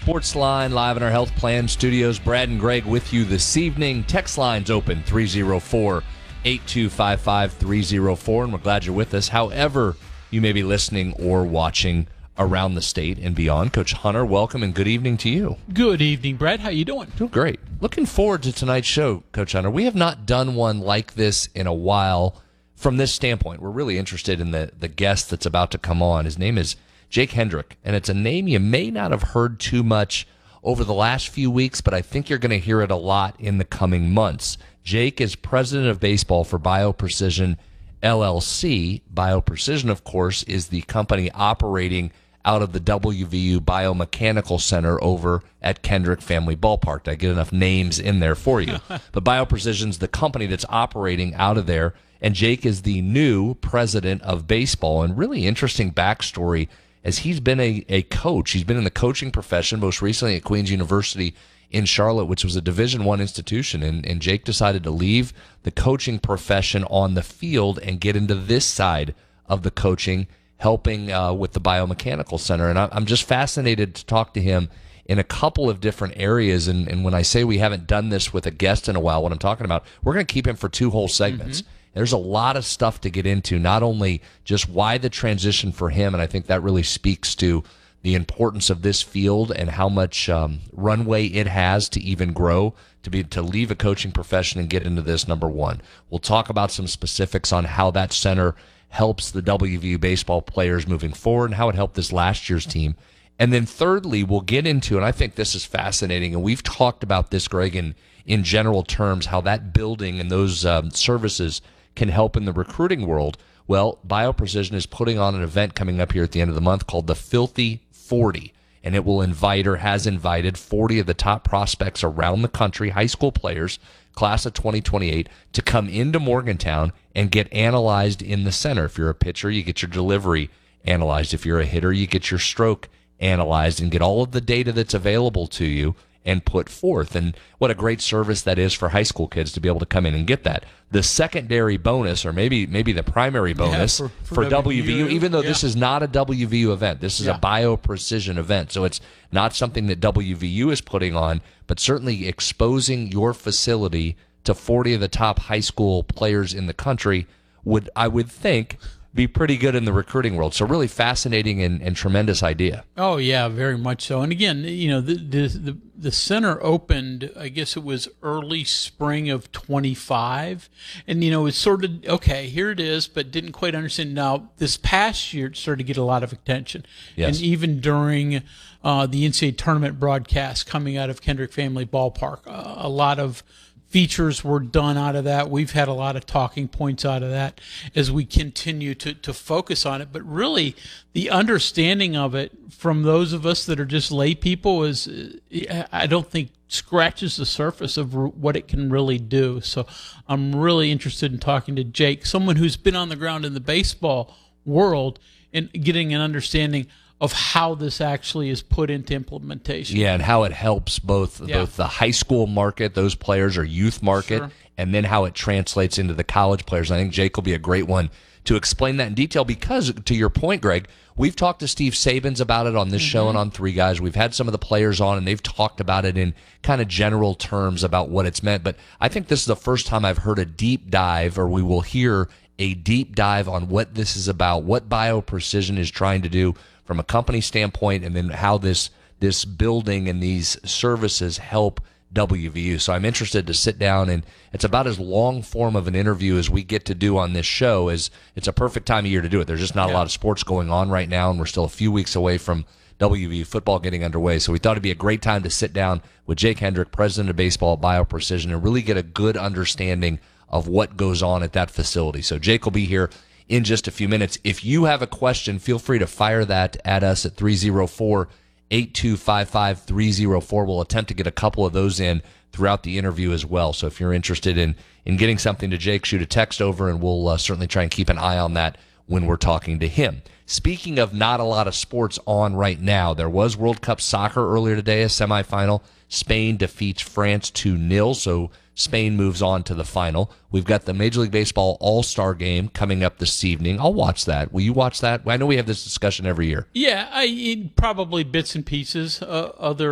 Sportsline, live in our Health Plan studios. Brad and Greg with you this evening. Text lines open, 304-8255-304, and we're glad you're with us. However you may be listening or watching around the state and beyond. Coach Hunter, welcome and good evening to you. Good evening, Brad. How you doing? Doing great. Looking forward to tonight's show, Coach Hunter. We have not done one like this in a while from this standpoint. We're really interested in the guest that's about to come on. His name is Jake Hendrick, and it's a name you may not have heard too much over the last few weeks, but I think you're going to hear it a lot in the coming months. Jake is president of baseball for BioPrecision LLC. BioPrecision, of course, is the company operating out of the WVU Biomechanical Center over at Kendrick Family Ballpark. Did I get enough names in there for you? But BioPrecision's the company that's operating out of there, and Jake is the new president of baseball. And really interesting backstory, as he's been a coach. He's been in the coaching profession, most recently at Queens University in Charlotte, which was a Division I institution. And Jake decided to leave the coaching profession on the field and get into this side of the coaching, helping with the Biomechanical Center. And I'm just fascinated to talk to him in a couple of different areas. And when I say we haven't done this with a guest in a while, what I'm talking about, we're going to keep him for 2 whole segments. Mm-hmm. There's a lot of stuff to get into, not only just why the transition for him, and I think that really speaks to the importance of this field and how much runway it has to even grow, to leave a coaching profession and get into this, number one. We'll talk about some specifics on how that center helps the WVU baseball players moving forward and how it helped this last year's team. And then thirdly, we'll get into, and I think this is fascinating, and we've talked about this, Greg, in general terms, how that building and those services can help in the recruiting world. Well, BioPrecision is putting on an event coming up here at the end of the month called the Filthy 40, and it will invite, or has invited, 40 of the top prospects around the country, high school players, class of 2028, to come into Morgantown and get analyzed in the center. If you're a pitcher, you get your delivery analyzed. If you're a hitter, you get your stroke analyzed and get all of the data that's available to you and put forth. And what a great service that is for high school kids to be able to come in and get that. The secondary bonus, or maybe the primary bonus for WVU, even though this is not a WVU event, this is a BioPrecision event. So it's not something that WVU is putting on, but certainly exposing your facility to 40 of the top high school players in the country would, I would think, be pretty good in the recruiting world. So really fascinating and tremendous idea. Oh yeah, very much so. And again, you know, the center opened, I guess it was early spring of 25, and you know, it's sort of okay, here it is, but didn't quite understand. Now this past year it started to get a lot of attention, yes. And even during the NCAA tournament broadcast coming out of Kendrick Family Ballpark, a lot of features were done out of that. We've had a lot of talking points out of that as we continue to focus on it. But really, the understanding of it from those of us that are just lay people is, I don't think, scratches the surface of what it can really do. So I'm really interested in talking to Jake, someone who's been on the ground in the baseball world and getting an understanding of how this actually is put into implementation. Yeah, and how it helps both the high school market, those players, or youth market, sure, and then how it translates into the college players. I think Jake will be a great one to explain that in detail because, to your point, Greg, we've talked to Steve Sabins about it on this show and on Three Guys. We've had some of the players on, and they've talked about it in kind of general terms about what it's meant. But I think this is the first time I've heard a deep dive, or we will hear a deep dive on what this is about, what BioPrecision is trying to do from a company standpoint, and then how this building and these services help WVU. So I'm interested to sit down, and it's about as long form of an interview as we get to do on this show. As it's a perfect time of year to do it. There's just not a lot of sports going on right now, and we're still a few weeks away from WVU football getting underway. So we thought it'd be a great time to sit down with Jake Hendrick, president of baseball at BioPrecision, and really get a good understanding of what goes on at that facility. So Jake will be here in just a few minutes. If you have a question, feel free to fire that at us at 304-8255-304. We'll attempt to get a couple of those in throughout the interview as well. So if you're interested in getting something to Jake, shoot a text over, and we'll certainly try and keep an eye on that when we're talking to him. Speaking of not a lot of sports on right now, there was World Cup soccer earlier today, a semifinal. Spain defeats France 2-0, so Spain moves on to the final. We've got the Major League Baseball All-Star Game coming up this evening. I'll watch that. Will you watch that? I know we have this discussion every year. Yeah, probably bits and pieces. Other